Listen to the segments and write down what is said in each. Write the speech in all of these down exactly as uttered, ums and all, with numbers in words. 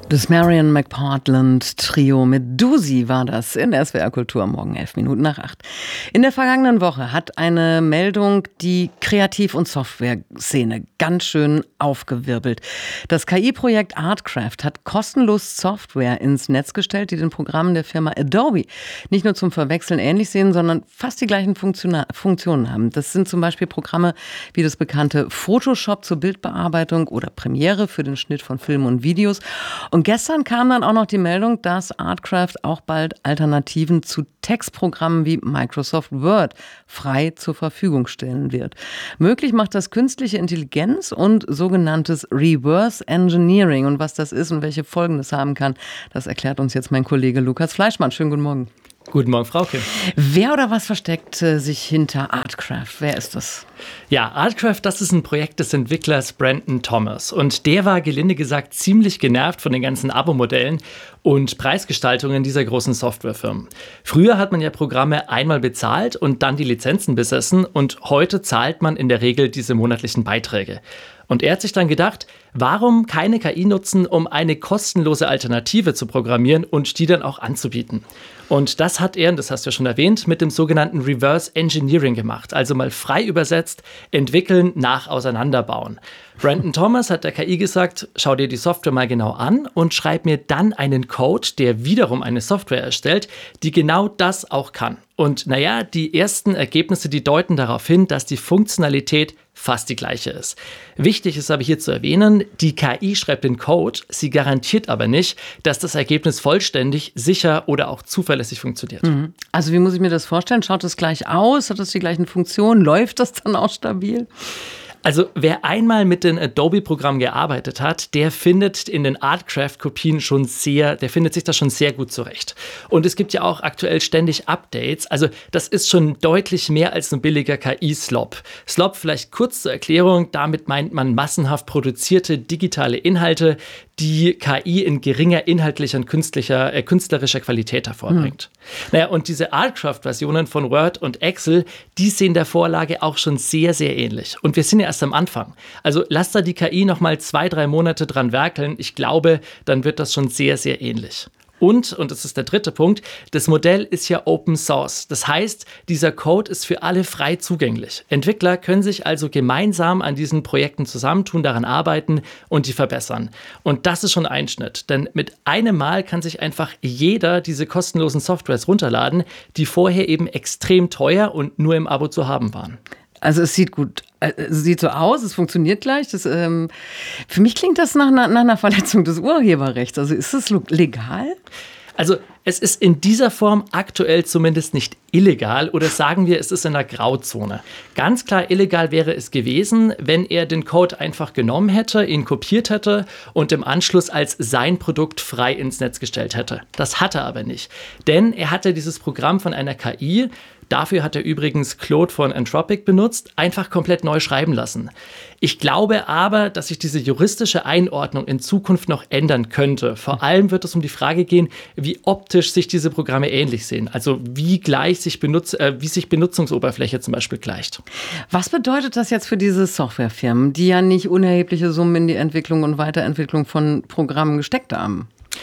Das Marion McPartland Trio mit Dusi war das in der S W R Kultur, morgen elf Minuten nach acht. In der vergangenen Woche hat eine Meldung die Kreativ- und Software-Szene ganz schön aufgewirbelt. Das K I-Projekt Artcraft hat kostenlos Software ins Netz gestellt, die den Programmen der Firma Adobe nicht nur zum Verwechseln ähnlich sehen, sondern fast die gleichen Funktiona- Funktionen haben. Das sind zum Beispiel Programme wie das bekannte Photoshop zur Bildbearbeitung oder Premiere für den Schnitt von Filmen und Videos. Und gestern kam dann auch noch die Meldung, dass Artcraft auch bald Alternativen zu Textprogrammen wie Microsoft Word frei zur Verfügung stellen wird. Möglich macht das künstliche Intelligenz und sogenanntes Reverse Engineering. Und was das ist und welche Folgen das haben kann, das erklärt uns jetzt mein Kollege Lukas Fleischmann. Schönen guten Morgen. Guten Morgen, Frauke. Wer oder was versteckt äh, sich hinter Artcraft? Wer ist das? Ja, Artcraft, das ist ein Projekt des Entwicklers Brandon Thomas. Und der war, gelinde gesagt, ziemlich genervt von den ganzen Abo-Modellen und Preisgestaltungen dieser großen Softwarefirmen. Früher hat man ja Programme einmal bezahlt und dann die Lizenzen besessen. Und heute zahlt man in der Regel diese monatlichen Beiträge. Und er hat sich dann gedacht, warum keine K I nutzen, um eine kostenlose Alternative zu programmieren und die dann auch anzubieten? Und das hat er, und das hast du ja schon erwähnt, mit dem sogenannten Reverse Engineering gemacht. Also mal frei übersetzt, entwickeln nach Auseinanderbauen. Brandon Thomas hat der K I gesagt, schau dir die Software mal genau an und schreib mir dann einen Code, der wiederum eine Software erstellt, die genau das auch kann. Und naja, die ersten Ergebnisse, die deuten darauf hin, dass die Funktionalität fast die gleiche ist. Wichtig ist aber hier zu erwähnen, die K I schreibt den Code, sie garantiert aber nicht, dass das Ergebnis vollständig, sicher oder auch zuverlässig funktioniert. Mhm. Also wie muss ich mir das vorstellen? Schaut es gleich aus? Hat es die gleichen Funktionen? Läuft das dann auch stabil? Also wer einmal mit den Adobe-Programmen gearbeitet hat, der findet in den Artcraft-Kopien schon sehr, der findet sich da schon sehr gut zurecht. Und es gibt ja auch aktuell ständig Updates. Also das ist schon deutlich mehr als ein billiger K I-Slop. Slop, vielleicht kurz zur Erklärung, damit meint man massenhaft produzierte digitale Inhalte, die K I in geringer inhaltlicher und künstlicher, äh, künstlerischer Qualität hervorbringt. Mhm. Naja, und diese Artcraft-Versionen von Word und Excel, die sehen der Vorlage auch schon sehr, sehr ähnlich. Und wir sind ja erst am Anfang. Also lasst da die K I noch mal zwei, drei Monate dran werkeln. Ich glaube, dann wird das schon sehr, sehr ähnlich. Und, und das ist der dritte Punkt, das Modell ist ja Open Source. Das heißt, dieser Code ist für alle frei zugänglich. Entwickler können sich also gemeinsam an diesen Projekten zusammentun, daran arbeiten und die verbessern. Und das ist schon ein Schnitt, denn mit einem Mal kann sich einfach jeder diese kostenlosen Softwares runterladen, die vorher eben extrem teuer und nur im Abo zu haben waren. Also es sieht gut, es sieht so aus, es funktioniert gleich. Das, ähm, für mich klingt das nach einer, nach einer Verletzung des Urheberrechts. Also ist es legal? Also es ist in dieser Form aktuell zumindest nicht illegal oder sagen wir, es ist in der Grauzone. Ganz klar illegal wäre es gewesen, wenn er den Code einfach genommen hätte, ihn kopiert hätte und im Anschluss als sein Produkt frei ins Netz gestellt hätte. Das hat er aber nicht, denn er hatte dieses Programm von einer K I, dafür hat er übrigens Claude von Anthropic benutzt, einfach komplett neu schreiben lassen. Ich glaube aber, dass sich diese juristische Einordnung in Zukunft noch ändern könnte. Vor allem wird es um die Frage gehen, wie optisch sich diese Programme ähnlich sehen. Also wie gleich sich, Benutz- äh, wie sich Benutzungsoberfläche zum Beispiel gleicht. Was bedeutet das jetzt für diese Softwarefirmen, die ja nicht unerhebliche Summen in die Entwicklung und Weiterentwicklung von Programmen gesteckt haben?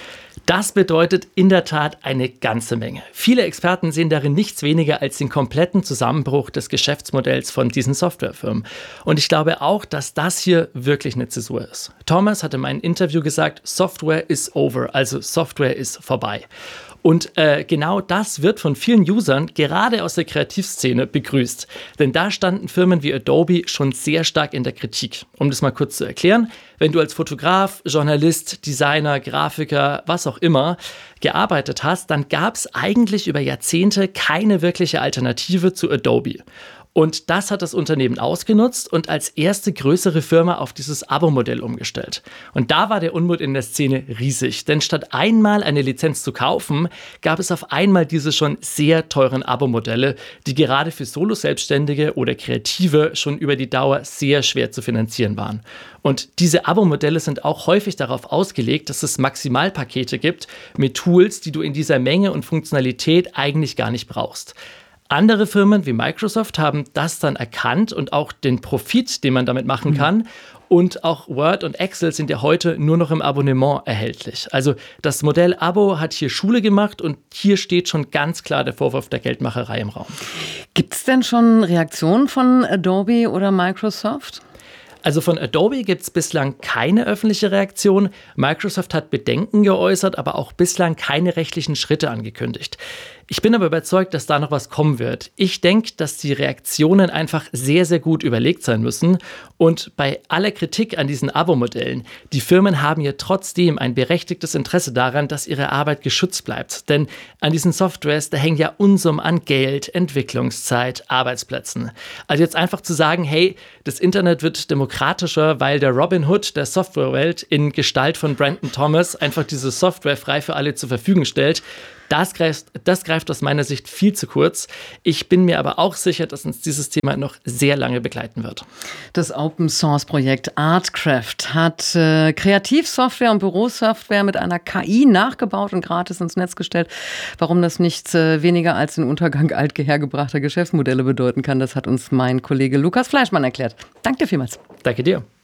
Das bedeutet in der Tat eine ganze Menge. Viele Experten sehen darin nichts weniger als den kompletten Zusammenbruch des Geschäftsmodells von diesen Softwarefirmen. Und ich glaube auch, dass das hier wirklich eine Zäsur ist. Thomas hat in meinem Interview gesagt, Software is over, also Software ist vorbei. Und äh, genau das wird von vielen Usern, gerade aus der Kreativszene, begrüßt. Denn da standen Firmen wie Adobe schon sehr stark in der Kritik. Um das mal kurz zu erklären, wenn du als Fotograf, Journalist, Designer, Grafiker, was auch immer gearbeitet hast, dann gab es eigentlich über Jahrzehnte keine wirkliche Alternative zu Adobe. Und das hat das Unternehmen ausgenutzt und als erste größere Firma auf dieses Abo-Modell umgestellt. Und da war der Unmut in der Szene riesig, denn statt einmal eine Lizenz zu kaufen, gab es auf einmal diese schon sehr teuren Abo-Modelle, die gerade für Solo-Selbstständige oder Kreative schon über die Dauer sehr schwer zu finanzieren waren. Und diese Abo-Modelle sind auch häufig darauf ausgelegt, dass es Maximalpakete gibt mit Tools, die du in dieser Menge und Funktionalität eigentlich gar nicht brauchst. Andere Firmen wie Microsoft haben das dann erkannt und auch den Profit, den man damit machen kann, Und auch Word und Excel sind ja heute nur noch im Abonnement erhältlich. Also das Modell Abo hat hier Schule gemacht und hier steht schon ganz klar der Vorwurf der Geldmacherei im Raum. Gibt es denn schon Reaktionen von Adobe oder Microsoft? Also von Adobe gibt es bislang keine öffentliche Reaktion. Microsoft hat Bedenken geäußert, aber auch bislang keine rechtlichen Schritte angekündigt. Ich bin aber überzeugt, dass da noch was kommen wird. Ich denke, dass die Reaktionen einfach sehr, sehr gut überlegt sein müssen. Und bei aller Kritik an diesen Abo-Modellen, die Firmen haben ja trotzdem ein berechtigtes Interesse daran, dass ihre Arbeit geschützt bleibt. Denn an diesen Softwares, da hängen ja Unsummen an Geld, Entwicklungszeit, Arbeitsplätzen. Also jetzt einfach zu sagen, hey, das Internet wird demokratischer, weil der Robin Hood der Softwarewelt in Gestalt von Brandon Thomas einfach diese Software frei für alle zur Verfügung stellt, Das greift, das greift aus meiner Sicht viel zu kurz. Ich bin mir aber auch sicher, dass uns dieses Thema noch sehr lange begleiten wird. Das Open-Source-Projekt Artcraft hat äh, Kreativsoftware und Bürosoftware mit einer K I nachgebaut und gratis ins Netz gestellt. Warum das nichts äh, weniger als den Untergang althergebrachter Geschäftsmodelle bedeuten kann, das hat uns mein Kollege Lukas Fleischmann erklärt. Danke dir vielmals. Danke dir.